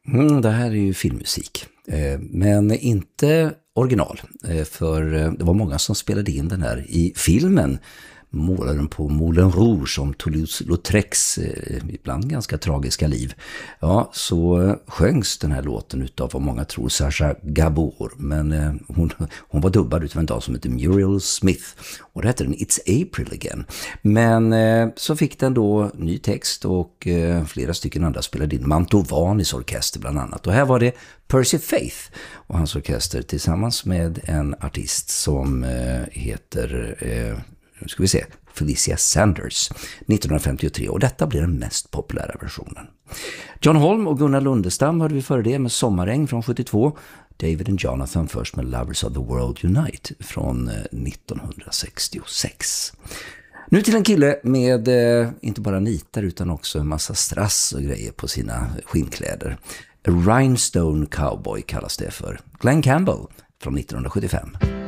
Det här är ju filmmusik, men inte original, för det var många som spelade in den här i filmen. Målaren på Moulin Rouge som Toulouse-Lautrecs ibland ganska tragiska liv. Ja, så sjöngs den här låten utav vad många tror Sacha Gabor, men hon var dubbad utav en dag som heter Muriel Smith, och det heter den It's April Again. Men så fick den då ny text och flera stycken andra spelade in, Mantovanis orkester bland annat, och här var det Percy Faith och hans orkester tillsammans med en artist som heter nu ska vi se, Felicia Sanders 1953, och detta blir den mest populära versionen. John Holm och Gunnar Lundestam hörde vi före det med Sommaräng från 72, David and Jonathan först med Lovers of the World Unite från 1966. Nu till en kille med inte bara nitar utan också en massa strass och grejer på sina skinnkläder. A Rhinestone Cowboy kallas det för. Glenn Campbell från 1975.